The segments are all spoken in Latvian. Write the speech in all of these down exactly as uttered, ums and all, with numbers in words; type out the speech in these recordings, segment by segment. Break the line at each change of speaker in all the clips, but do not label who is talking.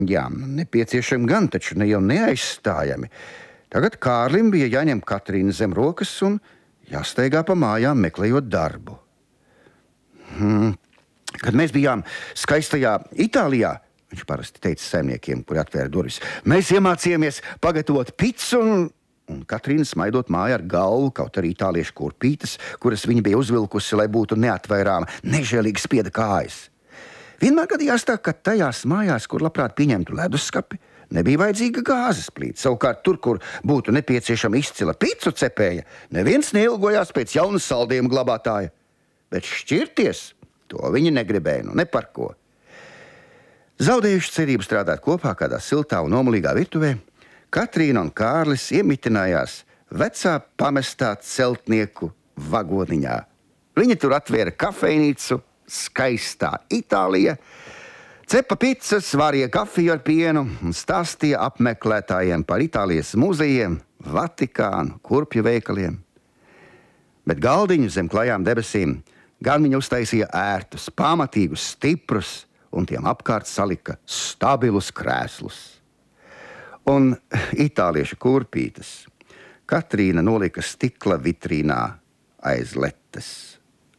Jā, nepieciešami gan, taču ne jau neaizstājami. Tagad Kārlim bija jāņem Katrīna zem rokas un jāsteigā pa mājām meklējot darbu. Hmm. Kad mēs bijām skaistajā Itālijā, viņš parasti teica saimniekiem, kuri atvēra durvis, mēs iemācījāmies pagatavot picu un, un Katrīna smaidot māju ar galvu, kaut arī itāliešu kurpītes, kuras viņa bija uzvilkusi, lai būtu neatvairāma, nežēlīgi spieda kājas. Vienmēr gadījās tā, ka tajās mājās, kur labprāt pieņemtu leduskapi, nebija vajadzīga gāzes plīta. Savukārt tur, kur būtu nepieciešama izcila picu cepēja, neviens neilgojās pēc jaunas saldējuma glabātāja. Bet šķirties, to viņi negribēja, nu ne par ko. Zaudējuši cerību strādāt kopā kādā siltā un nomulīgā virtuvē, Katrīna un Kārlis iemitinājās vecā pamestā celtnieku vagoniņā. Viņi tur atvēra kafejnīcu, skaistā Itālija, cepa picas, vārīja kafiju ar pienu un stāstīja apmeklētājiem par Itālijas muzejiem, Vatikānu, kurpju veikaliem. Bet galdiņu zem klajām debesīm gan viņa uztaisīja ērtus, pamatīgus, stiprus un tiem apkārt salika stabilus krēslus. Un itāliešu kurpītes Katrīna nolika stikla vitrīnā aiz letes.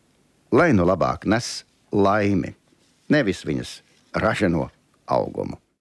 Lai nu labāk nes laimi, nevis viņas raženo augumu.